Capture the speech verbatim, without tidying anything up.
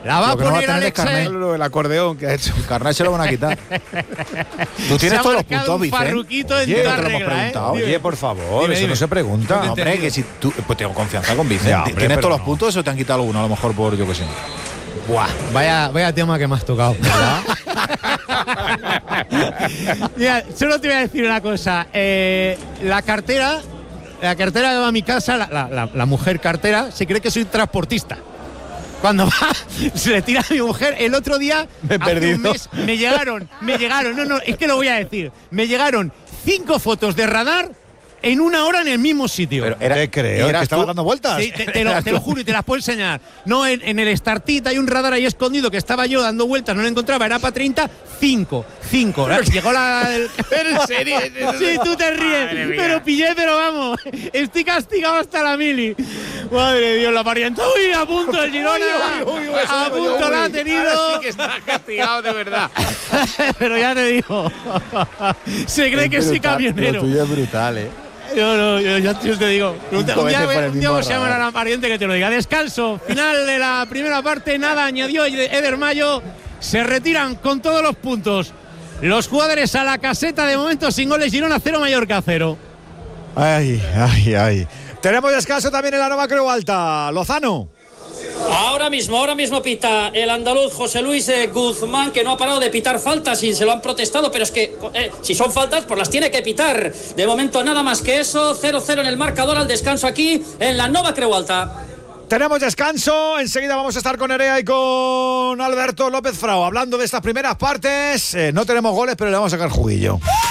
La va a poner Alex. El acordeón que ha hecho. El carnet se lo van a quitar. Tú tienes todos los puntos, Vicente. Farruquito en Oye, toda te lo hemos regla, preguntado. ¿eh? Oye, por favor, dime, eso dime. no se pregunta. No Hombre, que si tú. Pues tengo confianza con Vicente. Ya, hombre, tienes todos no. los puntos, eso te han quitado alguno, a lo mejor por yo que sé. Buah, vaya, vaya tema que me has tocado, ¿verdad? Mira, solo te voy a decir una cosa. Eh, la cartera, la cartera que va a mi casa, la, la, la, la mujer cartera, se cree que soy transportista. Cuando va, se le tira a mi mujer. El otro día, me he hace perdido. un mes, me llegaron, me llegaron, no, no, es que lo voy a decir. Me llegaron cinco fotos de radar en una hora en el mismo sitio. Pero era, Te creo, ¿eras que estaba tú? dando vueltas. Sí, te, te, lo, te lo juro y te las puedo enseñar. No, en, en el Startit hay un radar ahí escondido que estaba yo dando vueltas, no lo encontraba, era para treinta, cinco, cinco. Llegó la... El... ¿En serio? Sí, tú te ríes, pero pillé, pero vamos, estoy castigado hasta la mili. Madre de Dios, la parienta. Uy, a punto el Girona. Uy, uy, uy, eso a digo punto yo, la ha uy. tenido. Ahora sí que está castigado de verdad. Pero ya te digo, se cree que soy camionero. Lo tuyo es brutal, ¿eh? No, no, yo, yo, yo te digo. Un, Cinco un día, veces por el un día mismo vamos a llamar a radar. la pariente que te lo diga. Descanso, final de la primera parte, nada, añadió Eder Mayo. Se retiran con todos los puntos. Los jugadores a la caseta, de momento sin goles. Girona cero, Mallorca cero. Ay, ay, ay. Tenemos descanso también en la Nova Creu Alta. Lozano. Ahora mismo, ahora mismo pita el andaluz José Luis eh, Guzmán, que no ha parado de pitar faltas y se lo han protestado, pero es que eh, si son faltas, pues las tiene que pitar. De momento nada más que eso, cero cero en el marcador al descanso aquí en la Nova Creu Alta. Tenemos descanso. Enseguida vamos a estar con Nerea y con Alberto López Frao hablando de estas primeras partes. Eh, no tenemos goles, pero le vamos a sacar juguillo.